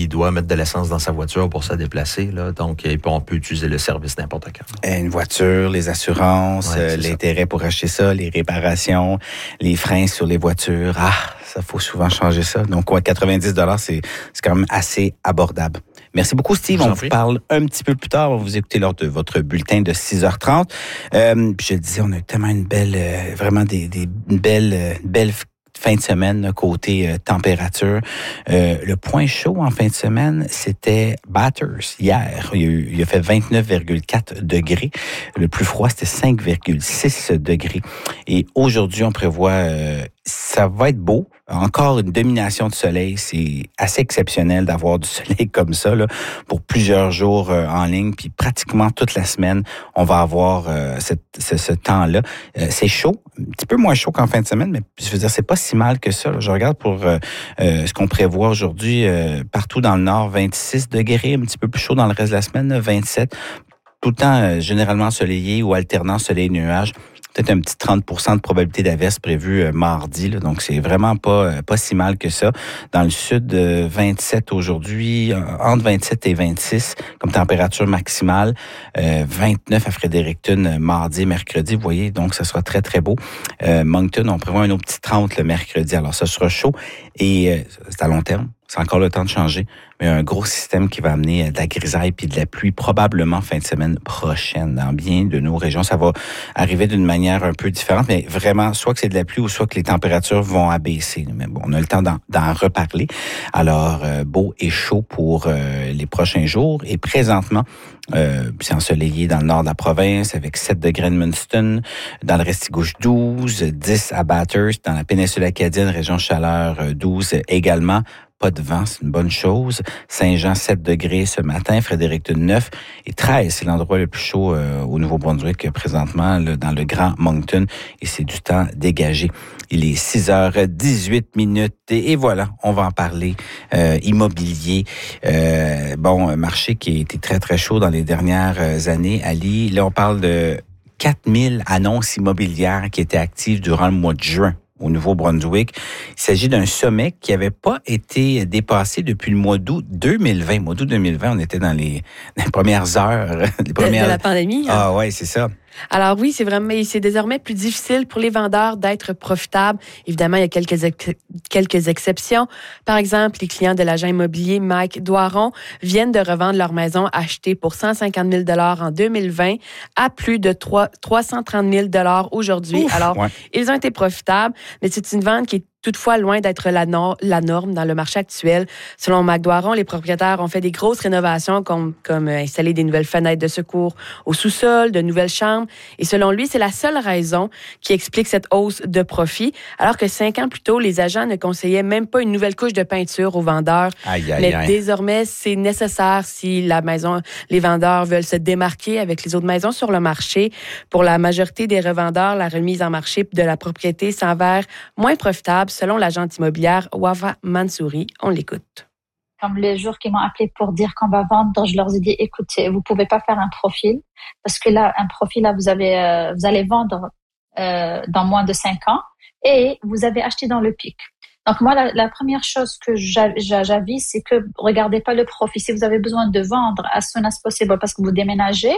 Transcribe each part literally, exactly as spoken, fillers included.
il doit mettre de l'essence dans sa voiture pour se déplacer. Là. Donc, on peut utiliser le service n'importe quand. Une voiture, les assurances, ouais, euh, l'intérêt ça. Pour acheter ça, les réparations, les freins sur les voitures. Ah, ça faut souvent changer ça. Donc, ouais, quatre-vingt-dix dollars, c'est, c'est quand même assez abordable. Merci beaucoup, Steve. Vous On vous prie. Parle un petit peu plus tard. On va vous écouter lors de votre bulletin de six heures trente. Euh, puis je le disais, on a eu tellement une belle, euh, vraiment des, des une belle, euh, belle fin de semaine côté euh, température. Euh, le point chaud en fin de semaine, c'était Bathurst hier. Il a, eu, il a fait vingt-neuf virgule quatre degrés. Le plus froid, c'était cinq virgule six degrés. Et aujourd'hui, on prévoit, euh, ça va être beau. Encore une domination de soleil. C'est assez exceptionnel d'avoir du soleil comme ça là, pour plusieurs jours euh, en ligne. Puis pratiquement toute la semaine, on va avoir euh, cette, ce, ce temps-là. Euh, c'est chaud, un petit peu moins chaud qu'en fin de semaine, mais je veux dire, c'est pas si mal que ça. Là. Je regarde pour euh, euh, ce qu'on prévoit aujourd'hui euh, partout dans le nord, vingt-six degrés, un petit peu plus chaud dans le reste de la semaine, là, vingt-sept. Tout le temps euh, généralement ensoleillé ou alternant soleil-nuage. Peut-être un petit trente pour cent de probabilité d'averse prévue euh, mardi. Là, donc, c'est vraiment pas euh, pas si mal que ça. Dans le sud, euh, vingt-sept aujourd'hui, euh, entre vingt-sept et vingt-six comme température maximale. Euh, vingt-neuf à Fredericton, euh, mardi et mercredi. Vous voyez, donc, ça sera très, très beau. Euh, Moncton, on prévoit un autre petit trente le mercredi. Alors, ça sera chaud et euh, c'est à long terme. C'est encore le temps de changer, mais un gros système qui va amener de la grisaille puis de la pluie probablement fin de semaine prochaine dans bien de nos régions. Ça va arriver d'une manière un peu différente, mais vraiment, soit que c'est de la pluie ou soit que les températures vont abaisser. Mais bon, on a le temps d'en, d'en reparler. Alors, euh, beau et chaud pour euh, les prochains jours. Et présentement, Euh, c'est ensoleillé dans le nord de la province avec sept degrés de Munston, dans le Restigouche douze, dix à Bathurst, dans la péninsule acadienne, région chaleur douze également. Pas de vent, c'est une bonne chose. Saint-Jean, sept degrés ce matin. Fredericton, neuf. Et treize, c'est l'endroit le plus chaud euh, au Nouveau-Brunswick présentement, là, dans le Grand Moncton. Et c'est du temps dégagé. Il est six heures dix-huit minutes. Et, et voilà, on va en parler. Euh, immobilier. Euh, bon, un marché qui a été très, très chaud dans les dernières années. Ali, là, on parle de quatre mille annonces immobilières qui étaient actives durant le mois de juin au Nouveau-Brunswick. Il s'agit d'un sommet qui n'avait pas été dépassé depuis le mois d'août deux mille vingt. Mois d'août deux mille vingt, on était dans les, les premières heures. Les premières... de, de la pandémie. Hein? Ah ouais, c'est ça. Alors oui, c'est vraiment, c'est désormais plus difficile pour les vendeurs d'être profitables. Évidemment, il y a quelques ex- quelques exceptions. Par exemple, les clients de l'agent immobilier Mike Doiron viennent de revendre leur maison achetée pour cent cinquante mille dollars en deux mille vingt à plus de trois cent trente mille dollars aujourd'hui. Ouf, Alors, ouais. ils ont été profitables, mais c'est une vente qui est toutefois loin d'être la, no- la norme dans le marché actuel. Selon Mike Doiron, les propriétaires ont fait des grosses rénovations comme, comme euh, installer des nouvelles fenêtres de secours au sous-sol, de nouvelles chambres. Et selon lui, c'est la seule raison qui explique cette hausse de profit, alors que cinq ans plus tôt, les agents ne conseillaient même pas une nouvelle couche de peinture aux vendeurs. Aïe, aïe, Mais aïe. désormais, c'est nécessaire si la maison, les vendeurs veulent se démarquer avec les autres maisons sur le marché. Pour la majorité des revendeurs, la remise en marché de la propriété s'avère moins profitable, selon l'agente immobilière Wafa Mansouri. On l'écoute. Comme les jours qui m'ont appelé pour dire qu'on va vendre, je leur ai dit, écoutez, vous pouvez pas faire un profil, parce que là, un profil, là, vous avez, euh, vous allez vendre euh, dans moins de cinq ans, et vous avez acheté dans le pic. Donc moi, la, la première chose que j'avise, c'est que regardez pas le profil. Si vous avez besoin de vendre as soon as possible parce que vous déménagez,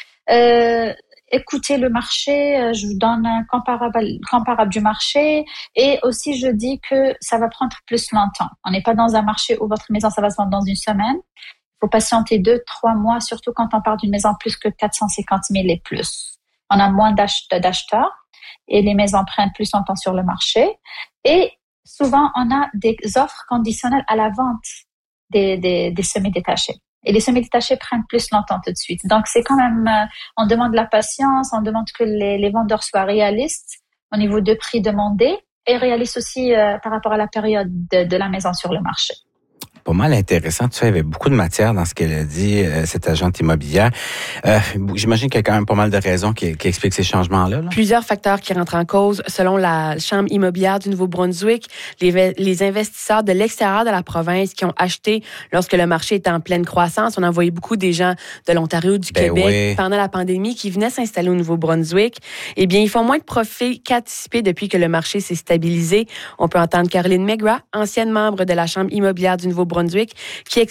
euh, écoutez le marché, je vous donne un comparable, comparable du marché, et aussi je dis que ça va prendre plus longtemps. On n'est pas dans un marché où votre maison, ça va se vendre dans une semaine. Il faut patienter deux, trois mois, surtout quand on parle d'une maison plus que quatre cent cinquante mille et plus. On a moins d'acheteurs et les maisons prennent plus longtemps sur le marché. Et souvent, on a des offres conditionnelles à la vente des, des, des semi-détachés. Et les semi-détachés prennent plus longtemps tout de suite. Donc, c'est quand même, euh, on demande de la patience, on demande que les, les vendeurs soient réalistes au niveau de prix demandé et réalistes aussi euh, par rapport à la période de, de la maison sur le marché. Pas mal intéressant. Tu sais, il y avait beaucoup de matière dans ce qu'elle a dit, euh, cette agente immobilière. Euh, j'imagine qu'il y a quand même pas mal de raisons qui, qui expliquent ces changements-là. Là. Plusieurs facteurs qui rentrent en cause. Selon la Chambre immobilière du Nouveau-Brunswick, les, les investisseurs de l'extérieur de la province qui ont acheté lorsque le marché était en pleine croissance, on a envoyé beaucoup des gens de l'Ontario, du ben Québec, oui. pendant la pandémie, qui venaient s'installer au Nouveau-Brunswick. Eh bien, ils font moins de profit qu'anticipé depuis que le marché s'est stabilisé. On peut entendre Caroline McGrath, ancienne membre de la Chambre immobilière du Nouveau-Brunswick, qui